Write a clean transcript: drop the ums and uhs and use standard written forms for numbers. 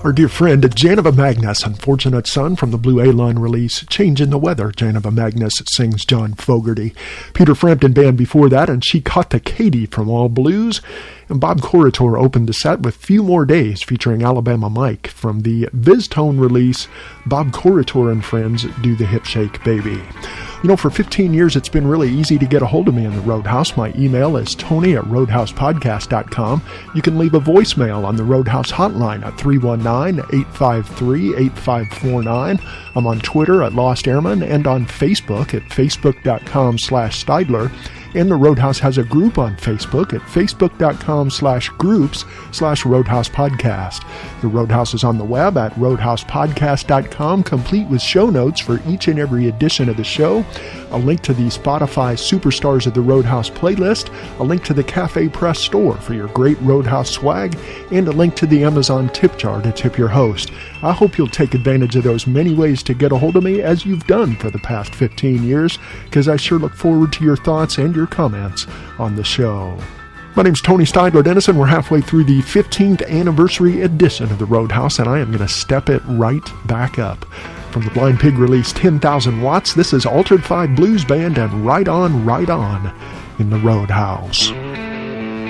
Our dear friend Janova Magnus, Unfortunate Son from the Blue A-Line release Change in the Weather. Janova Magnus sings John Fogerty. Peter Frampton Band before that, and She Caught the Katy from All Blues. And Bob Corritore opened the set with Few More Days featuring Alabama Mike from the VizTone release Bob Corritore and Friends Do the Hip Shake Baby. You know, for 15 years, it's been really easy to get a hold of me in the Roadhouse. My email is tony@roadhousepodcast.com. You can leave a voicemail on the Roadhouse hotline at 319-853-8549. I'm on Twitter at Lost Airman and on Facebook at facebook.com/Steidler. And the Roadhouse has a group on Facebook at facebook.com/groups/Roadhouse Podcast. The Roadhouse is on the web at roadhousepodcast.com, complete with show notes for each and every edition of the show, a link to the Spotify Superstars of the Roadhouse playlist, a link to the Cafe Press store for your great Roadhouse swag, and a link to the Amazon tip jar to tip your host. I hope you'll take advantage of those many ways to get a hold of me, as you've done for the past 15 years, because I sure look forward to your thoughts and your comments on the show. My name's Tony Steidler Dennison. We're halfway through the 15th anniversary edition of the Roadhouse, and I am going to step it right back up. From the Blind Pig release 10,000 Watts, this is Altered 5 Blues Band and Right On in the Roadhouse.